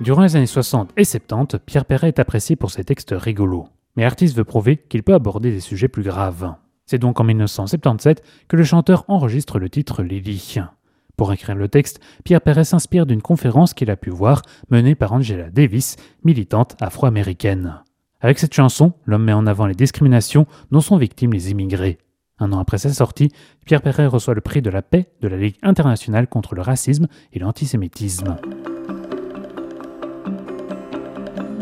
Durant les années 60 et 70, Pierre Perret est apprécié pour ses textes rigolos. Mais l'artiste veut prouver qu'il peut aborder des sujets plus graves. C'est donc en 1977 que le chanteur enregistre le titre Lily. Pour écrire le texte, Pierre Perret s'inspire d'une conférence qu'il a pu voir menée par Angela Davis, militante afro-américaine. Avec cette chanson, l'homme met en avant les discriminations dont sont victimes les immigrés. Un an après sa sortie, Pierre Perret reçoit le prix de la paix de la Ligue internationale contre le racisme et l'antisémitisme.